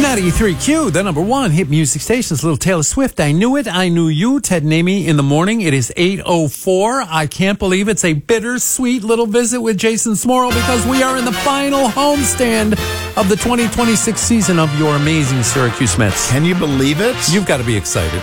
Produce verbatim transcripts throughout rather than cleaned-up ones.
ninety-three Q, the number one hit music station. It's a little Taylor Swift. I knew it. I knew you. Ted and Amy in the morning. It is eight oh four. I can't believe it's a bittersweet little visit with Jason Smorrell because we are in the final homestand of the twenty twenty-six season of your amazing Syracuse Mets. Can you believe it? You've got to be excited.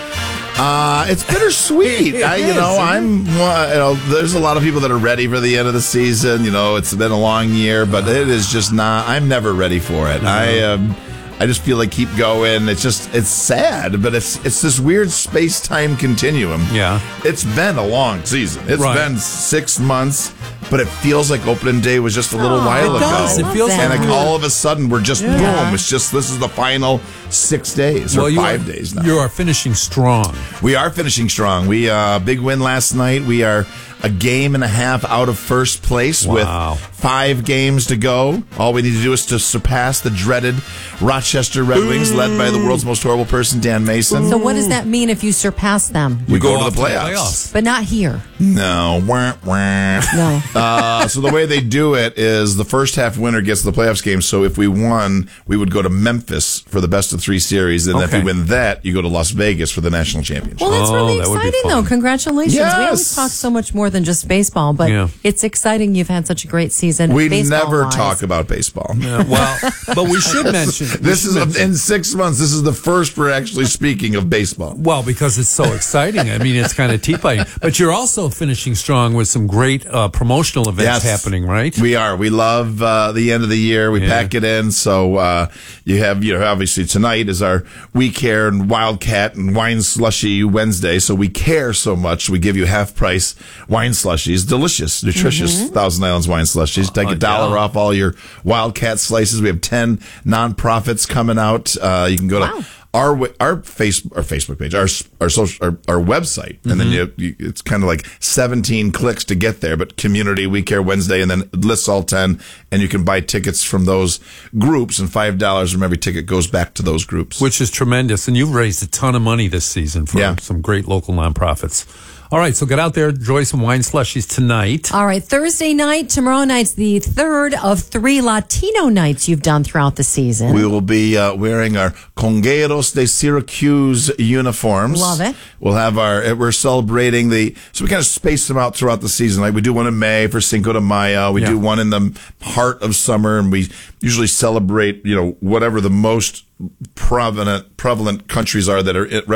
Uh, it's bittersweet. I, you know, I'm. Uh, you know, there's a lot of people that are ready for the end of the season. You know, it's been a long year, but it is just not. I'm never ready for it. I um, I just feel like keep going. It's just it's sad, but it's it's this weird space time continuum. Yeah, it's been a long season. It's right. been six months. But it feels like opening day was just a little oh, while it ago. Does. It feels and like like all of a sudden we're just yeah. boom. It's just this is the final six days well, or five are, days now. You are finishing strong. We are finishing strong. We uh big win last night. We are a game and a half out of first place wow. with five games to go. All we need to do is to surpass the dreaded Rochester Red Wings, Ooh. led by the world's most horrible person, Dan Mason. So what does that mean if you surpass them? We, we go, go to the playoffs. the playoffs. But not here. No. Wah, wah. No. Uh, so the way they do it is the first half winner gets the playoffs game. So if we won, we would go to Memphis for the best of three series. And okay. if we win that, you go to Las Vegas for the national championship. Well, that's oh, really that exciting, though. Congratulations. Yes. We always talk so much more than just baseball, but yeah. it's exciting you've had such a great season. We never wise. talk about baseball. Yeah, well, but we should mention. We this should is mention. in six months. This is the first we're actually speaking of baseball. Well, because it's so exciting. I mean, it's kind of tea-fighting. But you're also finishing strong with some great uh, promotional events yes, happening, right? We are. We love uh, the end of the year. We yeah. pack it in. So uh, you have, you know, obviously tonight is our We Care and Wildcat and Wine Slushy Wednesday. So we care so much. We give you half-price wine slushies. Delicious, nutritious mm-hmm. Thousand Islands wine slushies. Take a dollar yeah. off all your Wildcat slices. We have ten nonprofits coming out. Uh, you can go wow. to our our face our Facebook page, our our social our, our website, mm-hmm. and then you, you, it's kind of like seventeen clicks to get there. But Community We Care Wednesday, and then it lists all ten, and you can buy tickets from those groups, and five dollars from every ticket goes back to those groups, which is tremendous. And you've raised a ton of money this season for yeah. some great local nonprofits. All right, so get out there, enjoy some wine slushies tonight. All right, Thursday night, tomorrow night's the third of three Latino nights you've done throughout the season. We will be uh, wearing our Congueros de Syracuse uniforms. Love it. We'll have our, we're celebrating the, so we kind of space them out throughout the season. Like we do one in May for Cinco de Mayo. We yeah. do one in the heart of summer, and we usually celebrate, you know, whatever the most prevalent, prevalent countries are that are